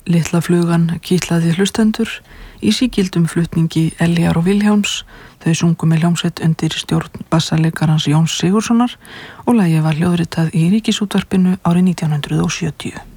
Litla flugan kitlaði hlustendur í sígildum flutningi Eljar og Vilhjálms. Þau sungu með hljómsveit undir stjórn bassalekarans Jóns Sigurðssonar og lagið var hljóðritað í Ríkisútvarpinu árið 1970.